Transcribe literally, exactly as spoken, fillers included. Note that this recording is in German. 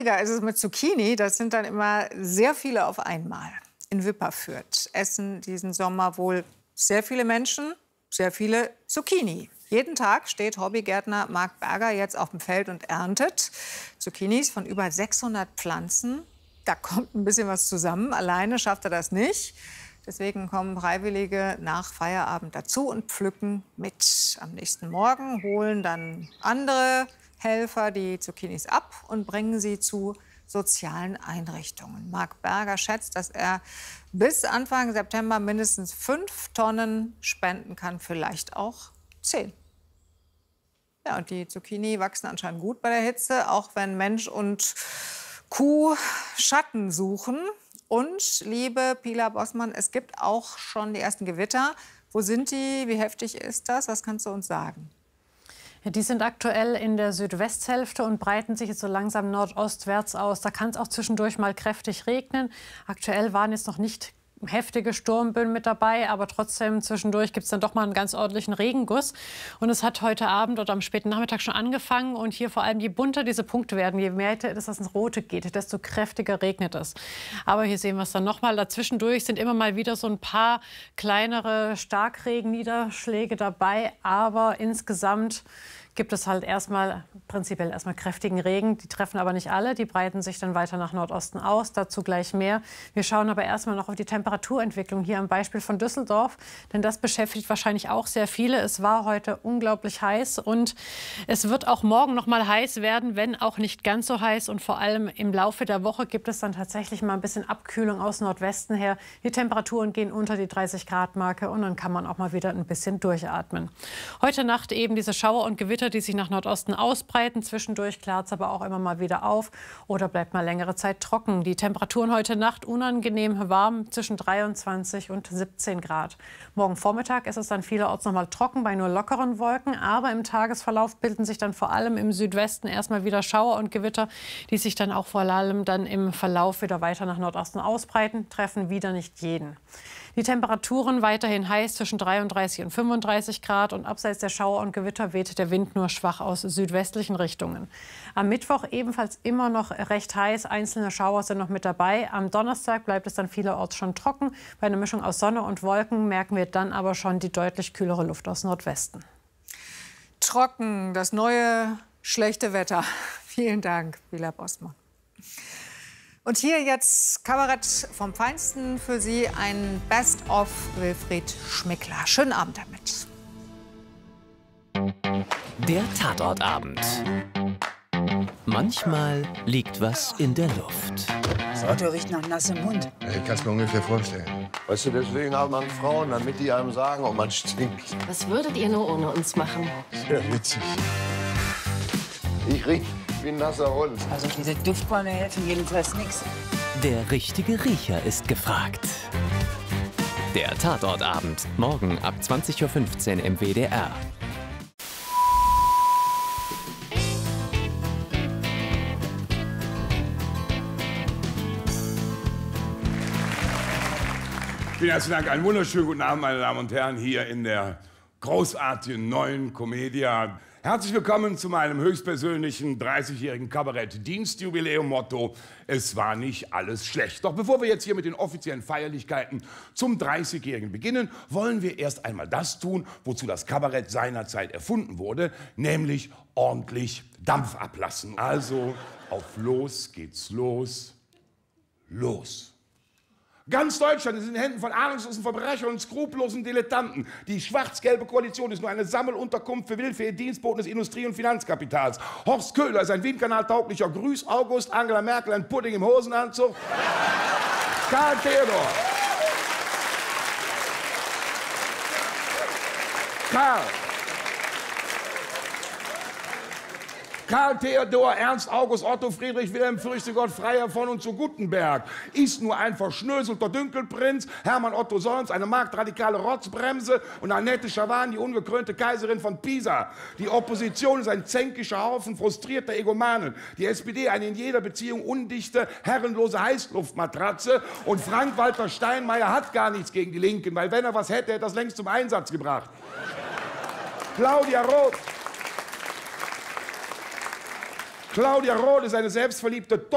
Ist es mit Zucchini, das sind dann immer sehr viele auf einmal. In Wipperfürth essen diesen Sommer wohl sehr viele Menschen sehr viele Zucchini. Jeden Tag steht Hobbygärtner Marc Berger jetzt auf dem Feld und erntet Zucchinis von über sechshundert Pflanzen. Da kommt ein bisschen was zusammen. Alleine schafft er das nicht. Deswegen kommen Freiwillige nach Feierabend dazu und pflücken mit. Am nächsten Morgen holen dann andere Helfer die Zucchinis ab und bringen sie zu sozialen Einrichtungen. Marc Berger schätzt, dass er bis Anfang September mindestens fünf Tonnen spenden kann, vielleicht auch zehn. Ja, und die Zucchini wachsen anscheinend gut bei der Hitze, auch wenn Mensch und Kuh Schatten suchen. Und, liebe Pilar Bossmann, es gibt auch schon die ersten Gewitter. Wo sind die? Wie heftig ist das? Was kannst du uns sagen? Ja, die sind aktuell in der Südwesthälfte und breiten sich jetzt so langsam nordostwärts aus. Da kann es auch zwischendurch mal kräftig regnen. Aktuell waren jetzt noch nicht heftige Sturmböen mit dabei, aber trotzdem zwischendurch gibt es dann doch mal einen ganz ordentlichen Regenguss. Und es hat heute Abend oder am späten Nachmittag schon angefangen. Und hier vor allem, je bunter diese Punkte werden, je mehr das ins Rote geht, desto kräftiger regnet es. Aber hier sehen wir es dann noch mal. Dazwischendurch sind immer mal wieder so ein paar kleinere Starkregenniederschläge dabei. Aber insgesamt gibt es halt erstmal prinzipiell erstmal kräftigen Regen. Die treffen aber nicht alle, die breiten sich dann weiter nach Nordosten aus, dazu gleich mehr. Wir schauen aber erstmal noch auf die Temperaturentwicklung hier am Beispiel von Düsseldorf, denn das beschäftigt wahrscheinlich auch sehr viele. Es war heute unglaublich heiß und es wird auch morgen noch mal heiß werden, wenn auch nicht ganz so heiß, und vor allem im Laufe der Woche gibt es dann tatsächlich mal ein bisschen Abkühlung aus Nordwesten her. Die Temperaturen gehen unter die dreißig Grad Marke und dann kann man auch mal wieder ein bisschen durchatmen. Heute Nacht eben diese Schauer und Gewitter, die sich nach Nordosten ausbreiten. Zwischendurch klart es aber auch immer mal wieder auf oder bleibt mal längere Zeit trocken. Die Temperaturen heute Nacht unangenehm warm, zwischen dreiundzwanzig und siebzehn Grad. Morgen Vormittag ist es dann vielerorts noch mal trocken bei nur lockeren Wolken. Aber im Tagesverlauf bilden sich dann vor allem im Südwesten erstmal wieder Schauer und Gewitter, die sich dann auch vor allem dann im Verlauf wieder weiter nach Nordosten ausbreiten, treffen wieder nicht jeden. Die Temperaturen weiterhin heiß zwischen dreiunddreißig und fünfunddreißig Grad und abseits der Schauer und Gewitter weht der Wind nur schwach aus südwestlichen Richtungen. Am Mittwoch ebenfalls immer noch recht heiß, einzelne Schauer sind noch mit dabei. Am Donnerstag bleibt es dann vielerorts schon trocken. Bei einer Mischung aus Sonne und Wolken merken wir dann aber schon die deutlich kühlere Luft aus Nordwesten. Trocken, das neue schlechte Wetter. Vielen Dank, Pilar Bossmann. Und hier jetzt Kabarett vom Feinsten für Sie, ein Best-of Wilfried Schmickler. Schönen Abend damit. Der Tatortabend. Manchmal liegt was in der Luft. Das Auto riecht nach nassem Mund. Ja, ich kann es mir ungefähr vorstellen. Weißt du, deswegen haben man Frauen, damit die einem sagen, ob man stinkt. Was würdet ihr nur ohne uns machen? Sehr witzig. Ich riech wie ein nasser Hund. Also diese Duftbäume helfen jedenfalls nichts. Der richtige Riecher ist gefragt. Der Tatortabend, morgen ab zwanzig Uhr fünfzehn im W D R. Vielen herzlichen Dank. Einen wunderschönen guten Abend, meine Damen und Herren, hier in der großartigen neuen Comedia. Herzlich willkommen zu meinem höchstpersönlichen dreißigjährigen Kabarett-Dienstjubiläum-Motto: Es war nicht alles schlecht. Doch bevor wir jetzt hier mit den offiziellen Feierlichkeiten zum dreißigjährigen beginnen, wollen wir erst einmal das tun, wozu das Kabarett seinerzeit erfunden wurde, nämlich ordentlich Dampf ablassen. Also auf los geht's los, los. Ganz Deutschland ist in den Händen von ahnungslosen Verbrechern und skrupellosen Dilettanten. Die schwarz-gelbe Koalition ist nur eine Sammelunterkunft für willfährige Dienstboten des Industrie- und Finanzkapitals. Horst Köhler ist ein Wien-Kanal-tauglicher Grüß August, Angela Merkel ein Pudding im Hosenanzug. Karl Theodor. Karl. Karl Theodor, Ernst August, Otto Friedrich Wilhelm Fürchte Gott, Freiherr von und zu Gutenberg ist nur ein verschnöselter Dünkelprinz. Hermann Otto Solms, eine marktradikale Rotzbremse, und Annette Schawan, die ungekrönte Kaiserin von Pisa. Die Opposition ist ein zänkischer Haufen frustrierter Egomanen. Die S P D eine in jeder Beziehung undichte, herrenlose Heißluftmatratze. Und Frank-Walter Steinmeier hat gar nichts gegen die Linken, weil wenn er was hätte, hätte er das längst zum Einsatz gebracht. Claudia Roth. Claudia Roth ist eine selbstverliebte